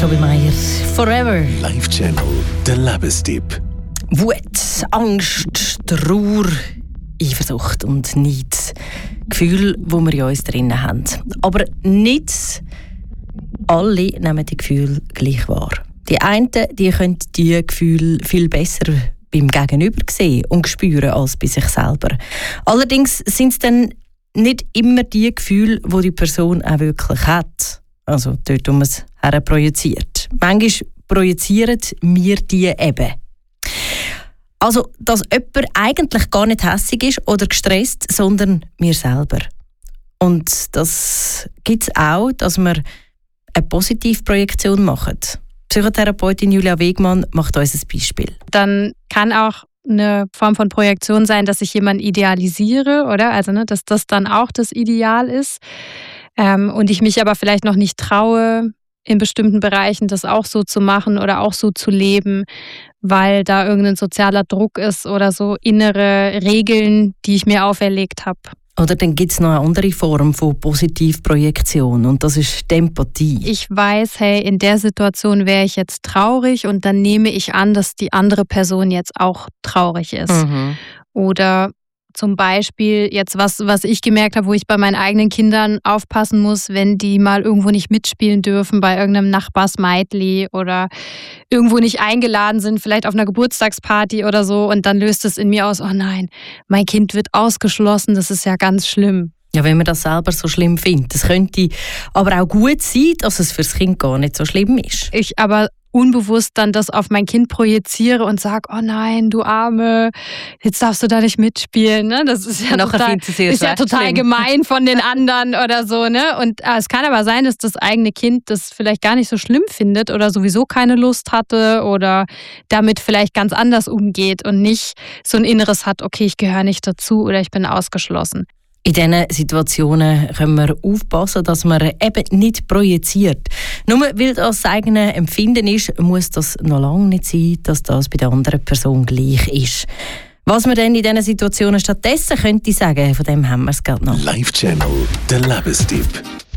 Gabi Meier, Forever. Live Channel, der Lebenstipp. Wut, Angst, Trauer, Eifersucht und Neid. Gefühle, die wir in uns drinnen haben. Aber nicht alle nehmen die Gefühle gleich wahr. Die einen die können die Gefühle viel besser beim Gegenüber sehen und spüren als bei sich selber. Allerdings sind es dann nicht immer die Gefühle, die die Person auch wirklich hat. Also dort, wo man es herprojiziert. Manchmal projizieren wir die eben. Also, dass jemand eigentlich gar nicht hässig ist oder gestresst, sondern wir selber. Und das gibt es auch, dass wir eine Positivprojektion machen. Psychotherapeutin Julia Wegmann macht uns ein Beispiel. Dann kann auch eine Form von Projektion sein, dass ich jemanden idealisiere, oder? Also, dass das dann auch das Ideal ist. Und ich mich aber vielleicht noch nicht traue, in bestimmten Bereichen das auch so zu machen oder auch so zu leben, weil da irgendein sozialer Druck ist oder so innere Regeln, die ich mir auferlegt habe. Oder dann gibt es noch eine andere Form von Positivprojektion und das ist die Empathie. Ich weiß, hey, in der Situation wäre ich jetzt traurig und dann nehme ich an, dass die andere Person jetzt auch traurig ist. Mhm. Oder zum Beispiel jetzt was ich gemerkt habe, wo ich bei meinen eigenen Kindern aufpassen muss, wenn die mal irgendwo nicht mitspielen dürfen bei irgendeinem Nachbarsmeitli oder irgendwo nicht eingeladen sind, vielleicht auf einer Geburtstagsparty oder so und dann löst es in mir aus, oh nein, mein Kind wird ausgeschlossen, das ist ja ganz schlimm. Ja, wenn man das selber so schlimm findet. Es könnte aber auch gut sein, dass es für das Kind gar nicht so schlimm ist. Ich aber unbewusst dann das auf mein Kind projiziere und sage, oh nein, du Arme, jetzt darfst du da nicht mitspielen. Ne? Das ist ja total gemein von den anderen oder so. Ne? Und es kann aber sein, dass das eigene Kind das vielleicht gar nicht so schlimm findet oder sowieso keine Lust hatte oder damit vielleicht ganz anders umgeht und nicht so ein Inneres hat, okay, ich gehöre nicht dazu oder ich bin ausgeschlossen. In diesen Situationen können wir aufpassen, dass man eben nicht projiziert. Nur weil das eigene Empfinden ist, muss das noch lange nicht sein, dass das bei der anderen Person gleich ist. Was man dann in diesen Situationen stattdessen könnte sagen, von dem haben wir es gerade noch. Live Channel, der Lebenstipp.